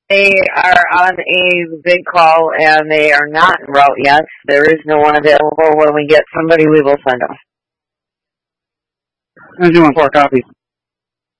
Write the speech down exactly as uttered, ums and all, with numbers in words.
They are on a big call and they are not en route yet. There is no one available. When we get somebody, we will send them. I'm doing four copies.